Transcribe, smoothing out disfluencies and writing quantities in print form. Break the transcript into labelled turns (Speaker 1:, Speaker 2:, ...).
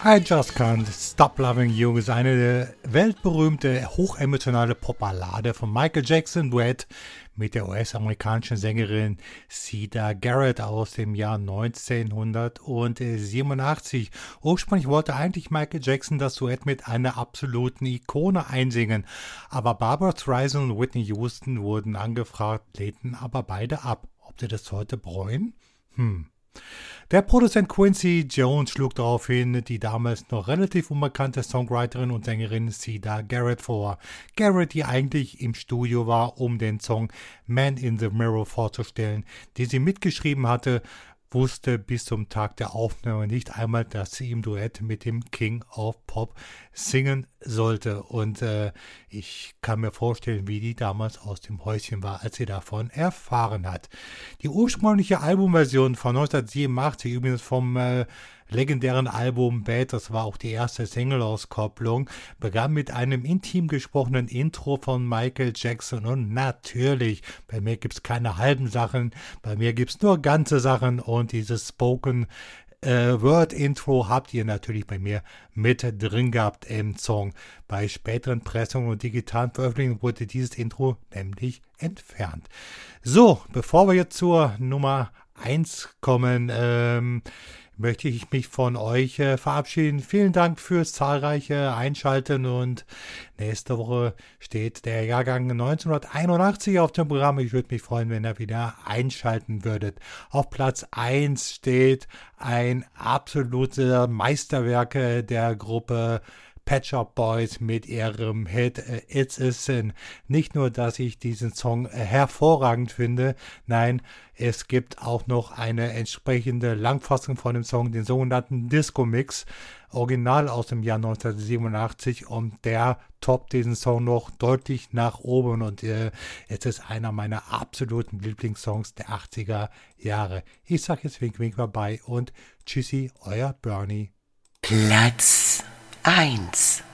Speaker 1: I Just Can't Stop Loving You ist eine weltberühmte, hochemotionale Popballade von Michael Jackson, Duett mit der US-amerikanischen Sängerin Siedah Garrett aus dem Jahr 1987. Ursprünglich wollte eigentlich Michael Jackson das Duett mit einer absoluten Ikone einsingen, aber Barbra Streisand und Whitney Houston wurden angefragt, lehnten aber beide ab. Ob sie das heute bereuen? Der Produzent Quincy Jones schlug daraufhin die damals noch relativ unbekannte Songwriterin und Sängerin Siedah Garrett vor. Garrett, die eigentlich im Studio war, um den Song Man in the Mirror vorzustellen, den sie mitgeschrieben hatte, wusste bis zum Tag der Aufnahme nicht einmal, dass sie im Duett mit dem King of Pop singen sollte. Und ich kann mir vorstellen, wie die damals aus dem Häuschen war, als sie davon erfahren hat. Die ursprüngliche Albumversion von 1987, übrigens vom legendären Album Bad, das war auch die erste Single-Auskopplung, begann mit einem intim gesprochenen Intro von Michael Jackson. Und natürlich, bei mir gibt's keine halben Sachen, bei mir gibt's nur ganze Sachen, und dieses Spoken Word-Intro habt ihr natürlich bei mir mit drin gehabt im Song. Bei späteren Pressungen und digitalen Veröffentlichungen wurde dieses Intro nämlich entfernt. So, bevor wir jetzt zur Nummer 1 kommen, möchte ich mich von euch verabschieden. Vielen Dank fürs zahlreiche Einschalten, und nächste Woche steht der Jahrgang 1981 auf dem Programm. Ich würde mich freuen, wenn ihr wieder einschalten würdet. Auf Platz 1 steht ein absoluter Meisterwerk der Gruppe Pet Shop Boys mit ihrem Hit It's a Sin. Nicht nur, dass ich diesen Song hervorragend finde, nein, es gibt auch noch eine entsprechende Langfassung von dem Song, den sogenannten Disco Mix, original aus dem Jahr 1987, und der toppt diesen Song noch deutlich nach oben, und es ist einer meiner absoluten Lieblingssongs der 80er Jahre. Ich sage jetzt wink wink bye und tschüssi, euer Bernie.
Speaker 2: Platz 1.